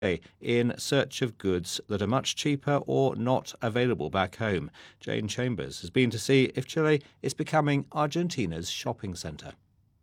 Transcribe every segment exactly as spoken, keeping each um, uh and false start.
in search of goods that are much cheaper or not available back home. Jane Chambers has been to see if Chile is becoming Argentina's shopping centre.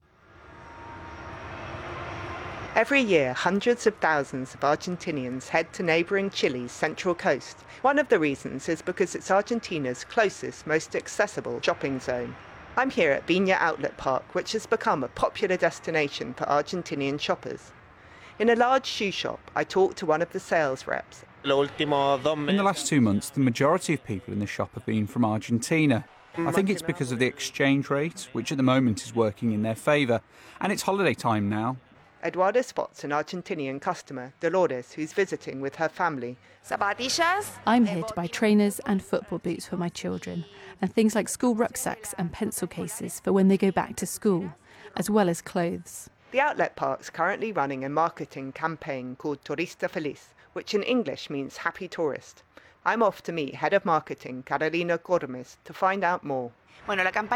Every year, hundreds of thousands of Argentinians head to neighbouring Chile's central coast. One of the reasons is because it's Argentina's closest, most accessible shopping zone. I'm here at Viña Outlet Park, which has become a popular destination for Argentinian shoppers. In a large shoe shop, I talked to one of the sales reps. In the last two months, the majority of people in the shop have been from Argentina. I think it's because of the exchange rate, which at the moment is working in their favour. And it's holiday time now. Eduardo spots an Argentinian customer, Dolores, who's visiting with her family. I'm here to buy trainers and football boots for my children, and things like school rucksacks and pencil cases for when they go back to school, as well as clothes. The outlet park's currently running a marketing campaign called Turista Feliz, which in English means happy tourist. I'm off to meet Head of Marketing Carolina Gómez to find out more. The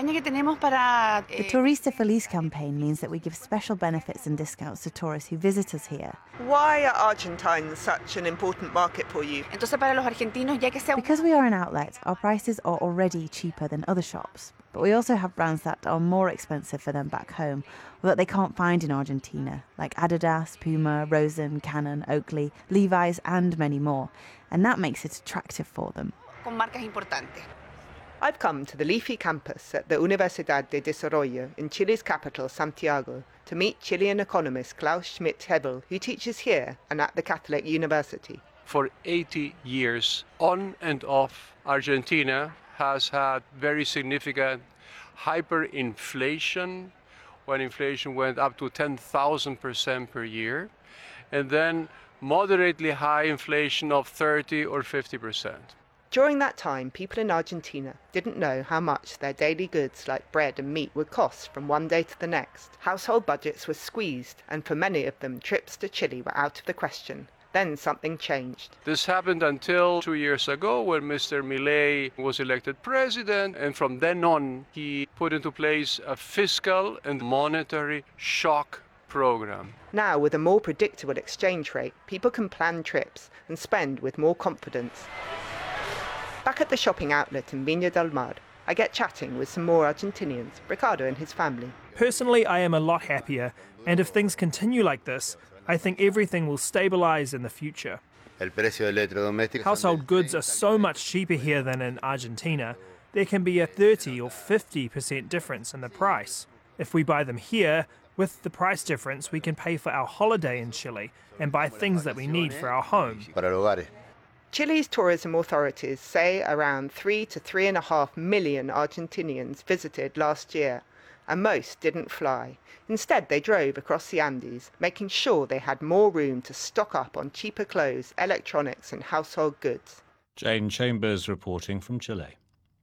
Turista Feliz campaign means that we give special benefits and discounts to tourists who visit us here. Why are Argentines such an important market for you? Because we are an outlet, our prices are already cheaper than other shops. But we also have brands that are more expensive for them back home, or that they can't find in Argentina, like Adidas, Puma, Rosen, Canon, Oakley, Levi's, and many more. And that makes it attractive for them. I've come to the leafy campus at the Universidad de Desarrollo in Chile's capital, Santiago, to meet Chilean economist Klaus Schmidt-Hebel, who teaches here and at the Catholic University. For eighty years, on and off, Argentina has had very significant hyperinflation, when inflation went up to ten thousand percent per year, and then moderately high inflation of thirty or fifty percent. During that time, people in Argentina didn't know how much their daily goods like bread and meat would cost from one day to the next. Household budgets were squeezed, and for many of them, trips to Chile were out of the question. Then something changed. This happened until two years ago when Mister Milei was elected president, and from then on, he put into place a fiscal and monetary shock program. Now, with a more predictable exchange rate, people can plan trips and spend with more confidence. Back at the shopping outlet in Viña del Mar, I get chatting with some more Argentinians, Ricardo and his family. Personally, I am a lot happier, and if things continue like this, I think everything will stabilise in the future. Household goods are so much cheaper here than in Argentina. There can be a thirty or fifty percent difference in the price. If we buy them here, with the price difference, we can pay for our holiday in Chile and buy things that we need for our home. Chile's tourism authorities say around three to three and a half million Argentinians visited last year, and most didn't fly. Instead, they drove across the Andes, making sure they had more room to stock up on cheaper clothes, electronics and household goods. Jane Chambers reporting from Chile.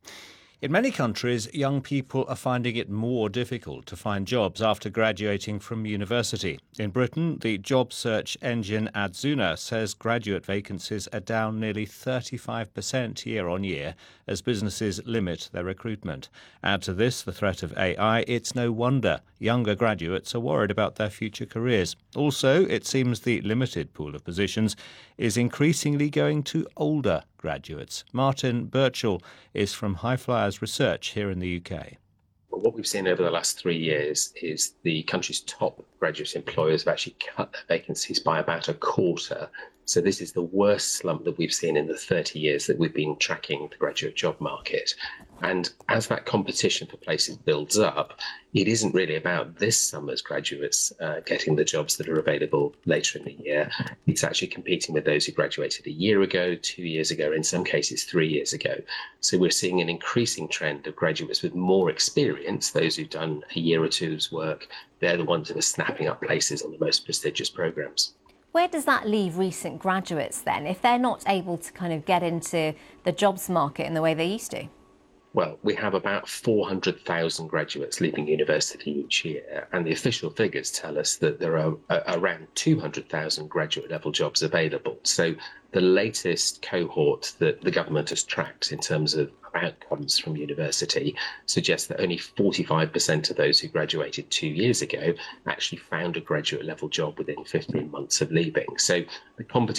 In many countries, young people are finding it more difficult to find jobs after graduating from university. In Britain, the job search engine Adzuna says graduate vacancies are down nearly thirty-five percent year on year as businesses limit their recruitment. Add to this the threat of A I, it's no wonder younger graduates are worried about their future careers. Also, it seems the limited pool of positions is increasingly going to older graduates. Martin Birchall is from High Flyers Research here in the U K. Well, what we've seen over the last three years is the country's top graduate employers have actually cut their vacancies by about a quarter. So this is the worst slump that we've seen in the thirty years that we've been tracking the graduate job market. And as that competition for places builds up, it isn't really about this summer's graduates uh, getting the jobs that are available later in the year. It's actually competing with those who graduated a year ago, two years ago, in some cases three years ago. So we're seeing an increasing trend of graduates with more experience, those who've done a year or two's work. They're the ones that are snapping up places on the most prestigious programs. Where does that leave recent graduates then, if they're not able to kind of get into the jobs market in the way they used to? Well, we have about four hundred thousand graduates leaving university each year, and the official figures tell us that there are uh, around two hundred thousand graduate level jobs available. So the latest cohort that the government has tracked in terms of outcomes from university suggests that only forty-five percent of those who graduated two years ago actually found a graduate level job within fifteen months of leaving. So the competition